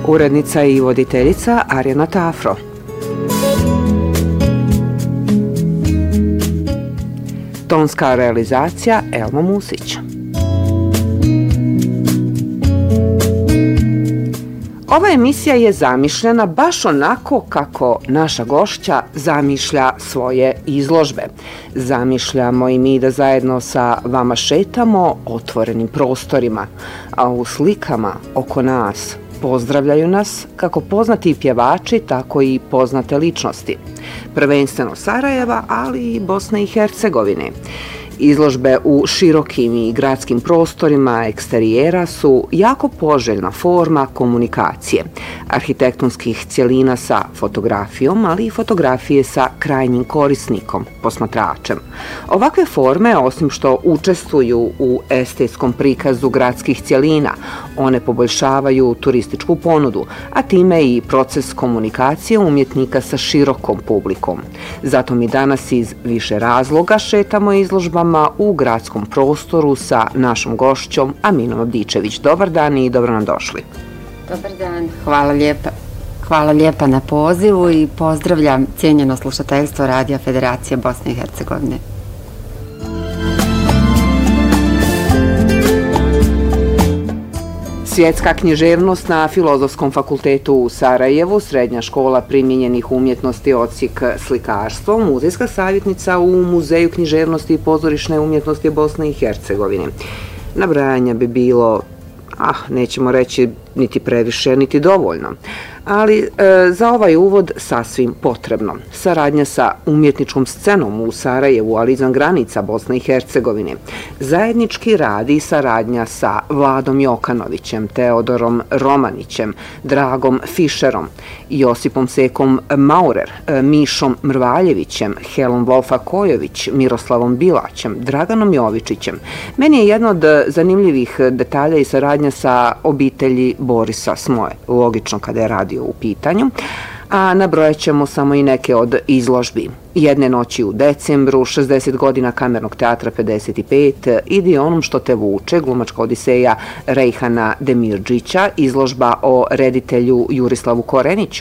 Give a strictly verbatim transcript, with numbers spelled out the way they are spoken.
Urednica i voditeljica Arjana Tafro. Tonska realizacija Elmo Musić. Ova emisija je zamišljena baš onako kako naša gošća zamišlja svoje izložbe. Zamišljamo i mi da zajedno sa vama šetamo otvorenim prostorima, a u slikama oko nas pozdravljaju nas kako poznati pjevači, tako i poznate ličnosti. Prvenstveno Sarajeva, ali i Bosne i Hercegovine. Izložbe u širokim i gradskim prostorima eksterijera su jako poželjna forma komunikacije, arhitektonskih cjelina sa fotografijom, ali i fotografije sa krajnjim korisnikom, posmatračem. Ovakve forme, osim što učestvuju u estetskom prikazu gradskih cjelina, one poboljšavaju turističku ponudu, a time i proces komunikacije umjetnika sa širokom publikom. Zato mi danas iz više razloga šetamo izložbama u gradskom prostoru sa našom gošćom Aminom Abdičević. Dobar dan i dobro nam došli. Dobar dan, hvala lijepa. Hvala lijepa na pozivu i pozdravljam cijenjeno slušateljstvo Radija Federacije Bosne i Hercegovine. Svjetska književnost na Filozofskom fakultetu u Sarajevu, Srednja škola primijenjenih umjetnosti odsjek slikarstvo, muzejska savjetnica u Muzeju književnosti i pozorišne umjetnosti Bosne i Hercegovine. Nabrajanja bi bilo, ah, nećemo reći niti previše, niti dovoljno. Ali e, za ovaj uvod sasvim potrebno. Saradnja sa umjetničkom scenom u Sarajevu, ali izvan granica Bosne i Hercegovine. Zajednički rad i saradnja sa Vladom Jokanovićem, Teodorom Romanićem, Dragom Fišerom, Josipom Sekom Maurer, Mišom Mrvaljevićem, Helom Wolfa Kojović, Miroslavom Bilaćem, Draganom Jovičićem. Meni je jedno od zanimljivih detalja i saradnja sa obitelji Borisa Smoje. Logično kada je radio u pitanju, a nabrojat ćemo samo i neke od izložbi. Jedne noći u decembru, šezdeset godina kamernog teatra pedeset pet, Idi onom što te vuče, glumačka odiseja Rejhana Demirđića, izložba o reditelju Jurislavu Koreniću,